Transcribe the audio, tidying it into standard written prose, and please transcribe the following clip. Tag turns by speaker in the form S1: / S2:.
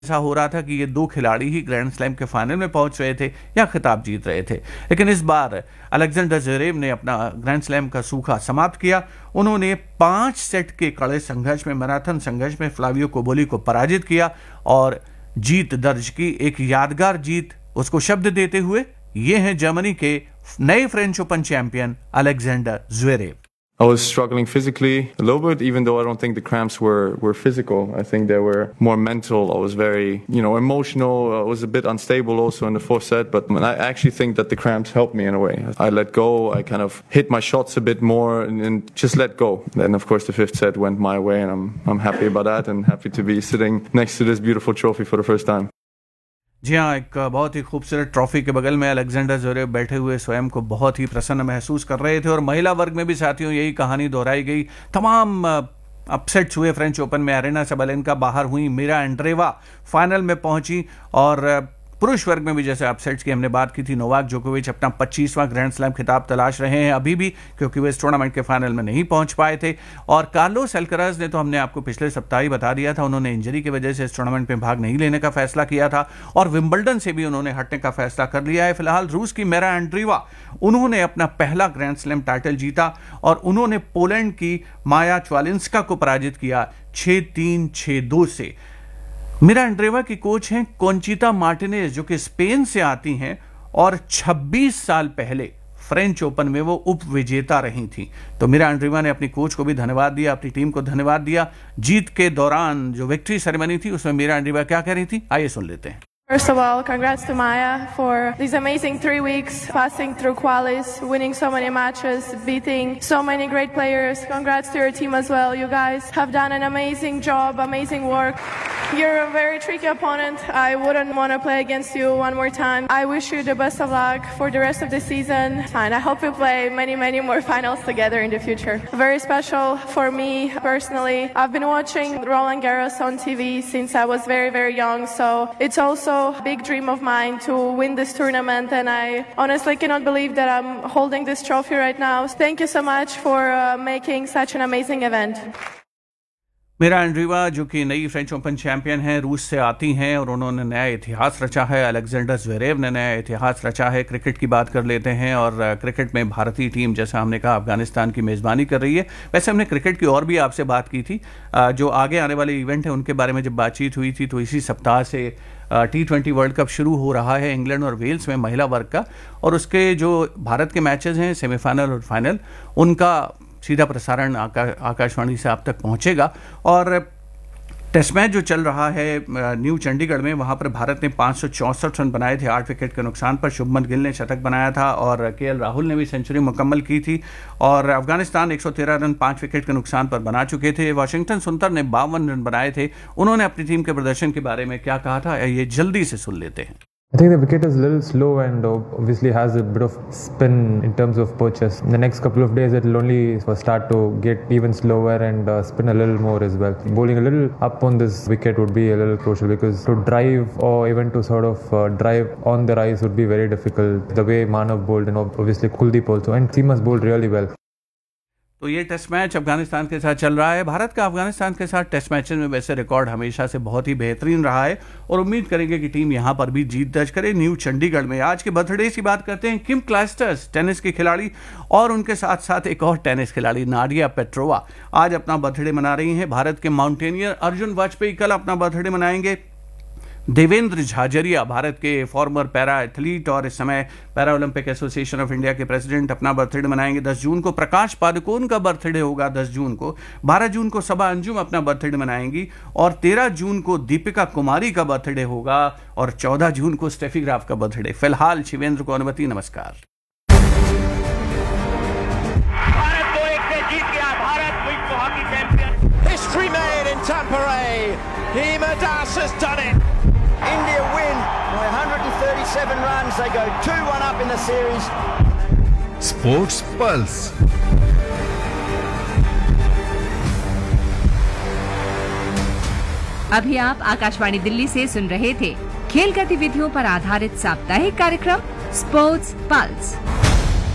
S1: ऐसा हो रहा था कि ये दो खिलाड़ी ही ग्रैंड स्लैम के फाइनल में पहुंच रहे थे या खिताब जीत रहे थे। लेकिन इस बार अलेक्जेंडर ज़्वेरेव ने अपना ग्रैंड स्लैम का सूखा समाप्त किया। उन्होंने 5 सेट के कड़े संघर्ष में, मैराथन संघर्ष में फ्लावियो कोबोली को पराजित किया और जीत दर्ज की। एक यादगार जीत उसको शब्द देते हुए ये हैं जर्मनी के नए French open champion Alexander Zverev.
S2: I was struggling physically a little bit, even though I don't think the cramps were physical. I think they were more mental. I was very, emotional. I was a bit unstable also in the fourth set, but I actually think that the cramps helped me in a way. I let go. I kind of hit my shots a bit more and just let go. Then, of course, the fifth set went my way, and I'm happy about that and happy to be sitting next to this beautiful trophy for the first time.
S1: जी हाँ, एक बहुत ही खूबसूरत trophy के बगल में Alexander Zverev बैठे हुए स्वयं को बहुत ही प्रसन्न महसूस कर रहे थे। और महिला वर्ग में भी साथियों यही कहानी दोहराई गई। तमाम अपसेट्स हुए फ्रेंच ओपन में। अरेना सबालेंका बाहर हुई, मीरा एंड्रेवा फाइनल में पहुंची। और पुरुष वर्ग में भी जैसे अपसेट्स की हमने बात की थी, नोवाक जोकोविच अपना 25वां ग्रैंड स्लैम खिताब तलाश रहे हैं अभी भी, क्योंकि वे इस टूर्नामेंट के फाइनल में नहीं पहुंच पाए थे। और कार्लोस अल्कराज ने तो हमने आपको पिछले सप्ताह ही बता दिया था, उन्होंने इंजरी की वजह से इस टूर्नामेंट में भाग नहीं लेने का फैसला किया था और विंबलडन से भी उन्होंने हटने का फैसला कर लिया है। फिलहाल रूस की मीरा एंड्रीवा, उन्होंने अपना पहला ग्रैंड स्लैम टाइटल जीता और उन्होंने पोलैंड की माया च्वालिंस्का को पराजित किया 6-3, 6-2 से। मीरा एंड्रेवा की कोच हैं कॉन्चिता मार्टिनेज, जो कि स्पेन से आती हैं और 26 साल पहले फ्रेंच ओपन में वो उप विजेता रही थी। तो मीरा एंड्रेवा ने अपनी कोच को भी धन्यवाद दिया, अपनी टीम को धन्यवाद दिया। जीत के दौरान जो विक्ट्री सेरेमनी थी उसमें मीरा एंड्रेवा क्या कह रही थी, आइए सुन लेते हैं।
S3: First of all, congrats to Maya for these amazing 3 weeks, passing through qualis, winning so many matches, beating so many great players. Congrats to your team as well. You guys have done an amazing job, amazing work. You're a very tricky opponent. I wouldn't want to play against you one more time. I wish you the best of luck for the rest of the season. And I hope we play many, many more finals together in the future. Very special for me personally. I've been watching Roland Garros on TV since I was very, very young. So it's also a big dream of mine to win this tournament, and I honestly cannot believe that I'm holding this trophy right now. Thank you so much for making such an amazing event.
S1: Mirra Andreeva जो कि नई French open champion हैं, रूस से आती हैं और उन्होंने नया इतिहास रचा है। अलेक्जेंडर ज़्वेरेव ने नया इतिहास रचा है। क्रिकेट की बात कर लेते हैं और क्रिकेट में भारतीय टीम, जैसा हमने कहा, अफगानिस्तान की मेज़बानी कर रही है। वैसे हमने क्रिकेट की और भी आपसे बात की थी, जो आगे आने वाले इवेंट हैं उनके बारे में जब बातचीत हुई थी, तो इसी सप्ताह से T20 वर्ल्ड कप शुरू हो रहा है इंग्लैंड और वेल्स में महिला वर्ग का। और उसके जो भारत के मैचेस हैं, सेमीफाइनल और फाइनल, उनका सीधा प्रसारण आकाशवाणी से आप तक पहुंचेगा। और टेस्ट मैच जो चल रहा है न्यू चंडीगढ़ में, वहां पर भारत ने 564 रन बनाए थे 8 विकेट के नुकसान पर। शुभमन गिल ने शतक बनाया था और केएल राहुल ने भी सेंचुरी मुकम्मल की थी। और अफगानिस्तान 113 रन 5 विकेट के नुकसान पर बना चुके थे। वाशिंगटन सुंदर ने 52 रन बनाए थे। उन्होंने अपनी टीम के प्रदर्शन के बारे में क्या कहा था, ये जल्दी से सुन लेते हैं।
S4: I think the wicket is a little slow and obviously has a bit of spin in terms of purchase. In the next couple of days it will only start to get even slower and spin a little more as well. Bowling a little up on this wicket would be a little crucial, because to drive or even to sort of drive on the rise would be very difficult. The way Manav bowled and obviously Kuldeep also, and Seamus bowled really well.
S1: तो ये test match Afghanistan के साथ चल रहा है। भारत का अफगानिस्तान के साथ टेस्ट मैचेस में वैसे रिकॉर्ड हमेशा से बहुत ही बेहतरीन रहा है और उम्मीद करेंगे कि टीम यहां पर भी जीत दर्ज करे न्यू चंडीगढ़ में। आज के बर्थडे की बात करते हैं। किम क्लाइस्टर्स, टेनिस की खिलाड़ी, और उनके साथ साथ एक और टेनिस खिलाड़ी नाडिया पेट्रोवा आज अपना बर्थडे मना रही हैं। भारत के माउंटेनियर अर्जुन वाजपेयी कल अपना बर्थडे मनाएंगे। देवेंद्र झाझरिया, भारत के फॉर्मर पैरा एथलीट और इस समय para Olympic association of India के प्रेसिडेंट, अपना बर्थडे मनाएंगे 10 जून को। प्रकाश पादुकोण का बर्थडे होगा 10 जून को। 12 जून को सबा अंजुम अपना बर्थडे मनाएंगी और 13 जून को दीपिका कुमारी का बर्थडे होगा और 14 जून को स्टेफी ग्राफ का बर्थडे। फिलहाल शिवेंद्र को अनुमति, नमस्कार।
S5: भारत 2-1 से जीत गया। भारत विश्व hockey champion.
S6: History made in Tampere. Hima Das has done it.
S5: India win by 137 runs. They go 2-1 up in the series.
S7: Sports Pulse.
S8: अभी आप आकाशवाणी दिल्ली से सुन रहे थे खेल गतिविधियों पर आधारित साप्ताहिक कार्यक्रम स्पोर्ट्स पल्स।